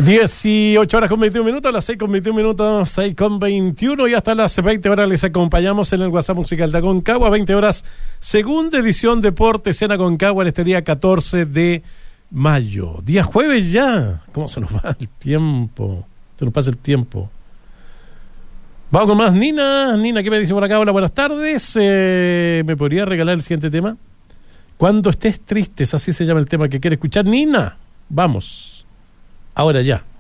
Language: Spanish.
18 horas con 21 minutos, a las 6 con 21 minutos, 6 con 21 y hasta las 20 horas les acompañamos en el WhatsApp Musical de Aconcagua, 20 horas, segunda edición Deportes en Aconcagua en este día 14 de mayo, día jueves ya. ¿Cómo se nos va el tiempo? Se nos pasa el tiempo. Vamos con más. Nina, ¿qué me dice por acá? Hola, buenas tardes. ¿Me podría regalar el siguiente tema? Cuando estés tristes, así se llama el tema que quiere escuchar Nina. Vamos, ahora ya.